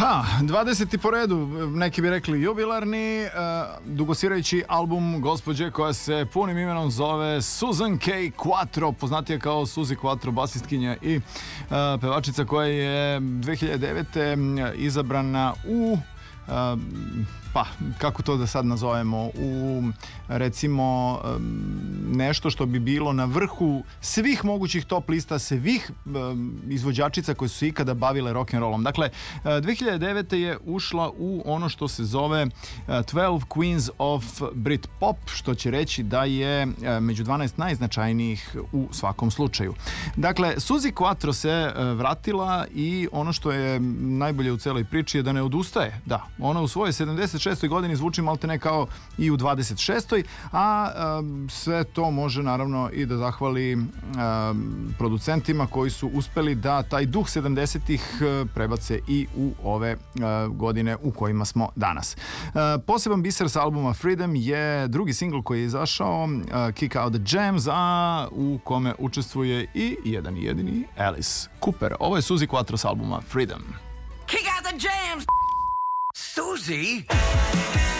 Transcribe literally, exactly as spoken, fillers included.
Ha, dvadeseti po redu, neki bi rekli jubilarni, uh, dugosvirajući album gospođe koja se punim imenom zove Susan K. Quatro, poznatija kao Suzy Quatro, basistkinja i uh, pevačica koja je dve hiljade devete. izabrana u uh, pa, kako to da sad nazovemo, u recimo nešto što bi bilo na vrhu svih mogućih top lista svih izvođačica koje su se ikada bavile rock'n'rollom. Dakle, dve hiljade devete. je ušla u ono što se zove twelve Queens of Britpop, što će reći da je među dvanaest najznačajnijih u svakom slučaju. Dakle, Suzy Quatro se vratila i ono što je najbolje u celoj priči je da ne odustaje. Da, ona u svojoj sedamdeset šestoj godini zvuči maltene kao i u dvadeset šestoj. a um, sve to može naravno i da zahvali um, producentima koji su uspeli da taj duh sedamdesetih uh, prebace i u ove uh, godine u kojima smo danas. Uh, poseban biser sa albuma Freedom je drugi singl koji je izašao, uh, Kick Out the Jams, a u kome učestvuje i jedan jedini Alice Cooper. Ovo je Suzy Quatro s albuma Freedom. Kick out the jams! Suzy?